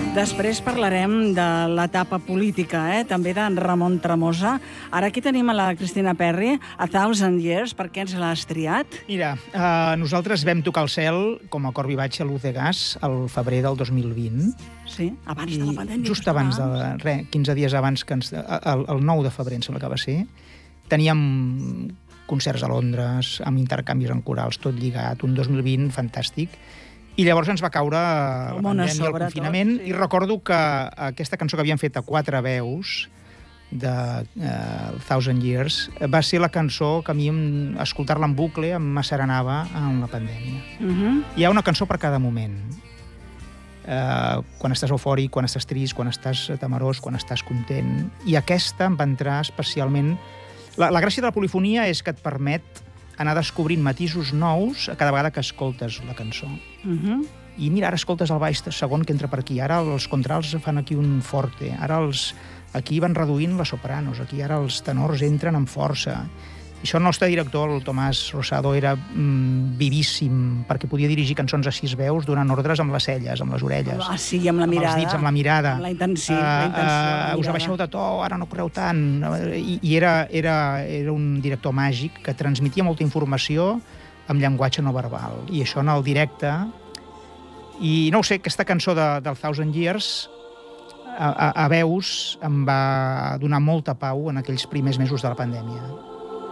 Després parlarem de l'etapa política, també d'en Ramon Tremosa. Ara aquí tenim a la Cristina Perri, A Thousand Years. Per què ens l'has triat? Mira, nosaltres vam tocar el cel com a cor vivatge a l'Uz de Gas al febrer del 2020. Sí, abans de la pandèmia. Just abans, 15 dies abans, el 9 de febrer, em sembla que va ser, teníem concerts a Londres, amb intercanvis en corals, tot lligat, un 2020 fantàstic. I llavors ens va caure la pandèmia, el confinament, i recordo que aquesta cançó que havíem fet a 4 veus, de Thousand Years, va ser la cançó que a mi, escoltar-la en bucle, em asserenava en la pandèmia. Hi ha una cançó per cada moment. Quan estàs eufòric, quan estàs trist, quan estàs temerós, quan estàs content. I aquesta em va entrar especialment... La gràcia de la polifonia és que et permet anar descobrint matisos nous a cada vegada que escoltes la cançó. I mira, ara escoltes el baix segon que entra per aquí, ara els contrals fan aquí un forte, ara aquí van reduint les sopranos, aquí ara els tenors entren amb força. I això el nostre director, el Tomàs Rosado, era vivíssim, perquè podia dirigir cançons a 6 veus donant ordres amb les celles, amb les orelles. Ah, sí, amb la mirada. Amb els dits, amb la mirada. Amb la intenció. Us abaixeu de to, ara no correu tant. I era un director màgic que transmetia molta informació amb llenguatge no verbal. I això en el directe... I no ho sé, aquesta cançó del Thousand Years a veus em va donar molta pau en aquells primers mesos de la pandèmia.